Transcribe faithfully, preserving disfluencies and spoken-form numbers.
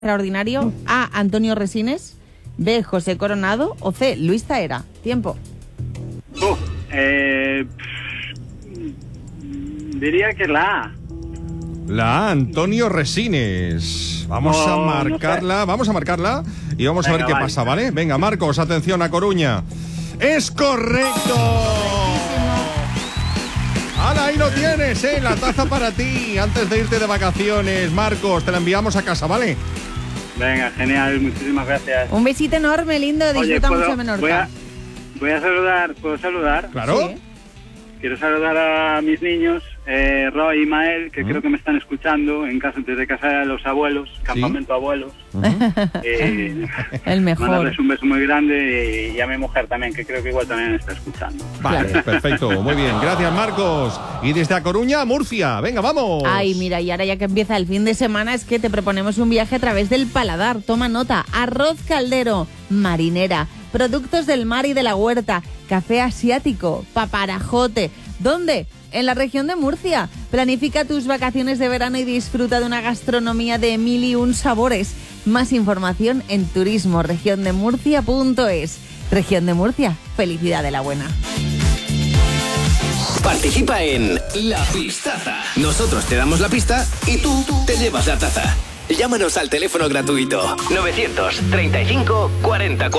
extraordinario? A. Antonio Resines, B. José Coronado o C. Luis Zaera. Tiempo. Uh, eh, diría que la A. La A, Antonio Resines. Vamos No, a marcarla, no sé. vamos a marcarla y vamos Venga, a ver qué vale. pasa, ¿vale? Venga, Marcos, atención a Coruña. ¡Es correcto! ¡Hala, ahí lo tienes, eh! La taza para ti. Antes de irte de vacaciones, Marcos, te la enviamos a casa, ¿vale? Venga, genial, muchísimas gracias. Un besito enorme, lindo. Disfruta ¿puedo- mucho Menorca. voy a, voy a saludar, ¿puedo saludar? Claro. Sí. Quiero saludar a mis niños, eh, Roy y Mael, que ¿Mm? creo que me están escuchando en casa, desde casa de los abuelos, campamento abuelos. Eh, El mejor. mandarles un beso muy grande y, y a mi mujer también, que creo que igual también está escuchando. Vale, perfecto, muy bien. Gracias, Marcos. Y desde A Coruña a Murcia. Venga, vamos. Ay, mira, y ahora ya que empieza el fin de semana es que te proponemos un viaje a través del paladar. Toma nota. Arroz caldero, marinera, productos del mar y de la huerta, café asiático, paparajote. ¿Dónde? En la región de Murcia. Planifica tus vacaciones de verano y disfruta de una gastronomía de mil y un sabores. Más información en turismo región de murcia punto es. Región de Murcia, felicidad de la buena. Participa en La Pistaza. Nosotros te damos la pista y tú te llevas la taza. Llámanos al teléfono gratuito novecientos treinta y cinco cuarenta cuarenta.